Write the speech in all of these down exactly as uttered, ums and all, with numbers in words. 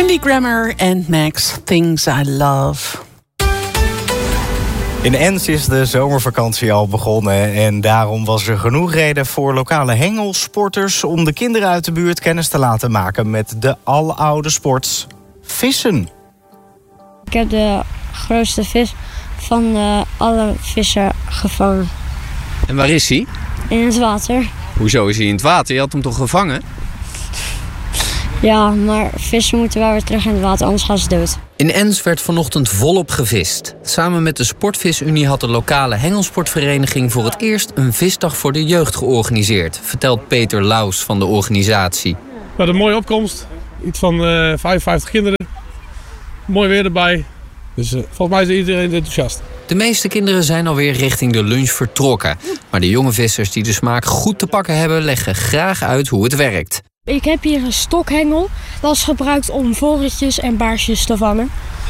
Andy Grammer en Max, Things I Love. In Ens is de zomervakantie al begonnen en daarom was er genoeg reden voor lokale hengelsporters om de kinderen uit de buurt kennis te laten maken met de aloude sport vissen. Ik heb de grootste vis van uh, alle vissen gevangen. En waar is hij? In het water. Hoezo is hij in het water? Je had hem toch gevangen? Ja, maar vissen moeten wel weer terug in het water, anders gaan ze dood. In Ens werd vanochtend volop gevist. Samen met de Sportvisunie had de lokale hengelsportvereniging voor het eerst een visdag voor de jeugd georganiseerd, vertelt Peter Laus van de organisatie. We hadden een mooie opkomst. Iets van uh, vijfenvijftig kinderen. Mooi weer erbij. Dus uh, volgens mij is iedereen enthousiast. De meeste kinderen zijn alweer richting de lunch vertrokken. Maar de jonge vissers die de smaak goed te pakken hebben, leggen graag uit hoe het werkt. Ik heb hier een stokhengel. Dat is gebruikt om vorretjes en baarsjes te vangen.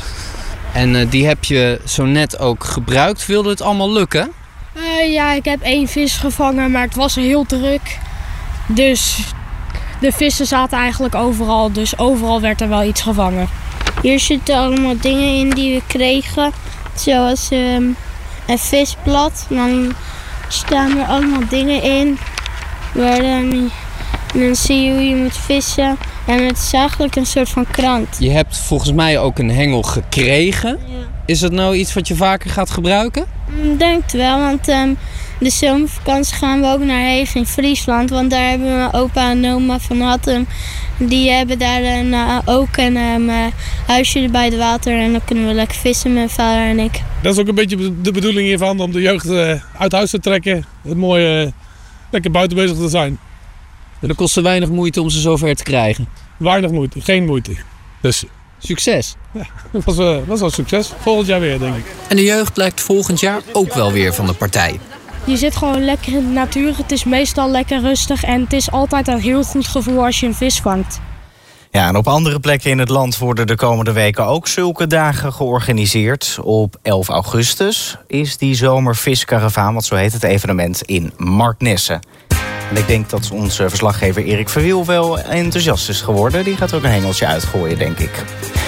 En uh, die heb je zo net ook gebruikt. Wilde het allemaal lukken? Uh, ja, ik heb één vis gevangen, maar het was heel druk. Dus de vissen zaten eigenlijk overal. Dus overal werd er wel iets gevangen. Hier zitten allemaal dingen in die we kregen. Zoals um, een visblad. Dan staan er allemaal dingen in. Waar dan... En dan zie je hoe je moet vissen. En het is eigenlijk een soort van krant. Je hebt volgens mij ook een hengel gekregen. Ja. Is dat nou iets wat je vaker gaat gebruiken? Ik denk het wel, want um, de zomervakantie gaan we ook naar Heeg in Friesland. Want daar hebben we mijn opa en oma van Hattem. Die hebben daar een, uh, ook een um, uh, huisje bij het water. En dan kunnen we lekker vissen, mijn vader en ik. Dat is ook een beetje de bedoeling hiervan, om de jeugd uh, uit huis te trekken. Het mooie, uh, lekker buiten bezig te zijn. En dat kostte weinig moeite om ze zover te krijgen? Weinig moeite, geen moeite. Dus succes. Ja, dat was, uh, was wel succes. Volgend jaar weer, denk ik. En de jeugd lijkt volgend jaar ook wel weer van de partij. Je zit gewoon lekker in de natuur. Het is meestal lekker rustig. En het is altijd een heel goed gevoel als je een vis vangt. Ja, en op andere plekken in het land worden de komende weken ook zulke dagen georganiseerd. Op elf augustus is die zomerviskaravaan, want zo heet het evenement, in Marknesse. En ik denk dat onze verslaggever Erik Verwiel wel enthousiast is geworden. Die gaat ook een hengeltje uitgooien, denk ik.